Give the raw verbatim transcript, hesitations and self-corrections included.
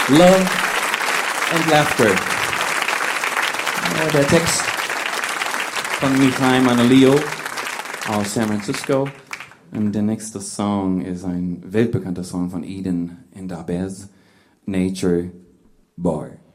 Love and Laughter. Ja, der Text von Michael Manalio aus San Francisco. Und der nächste Song ist ein weltbekannter Song von Eden in Dabez, Nature Bar.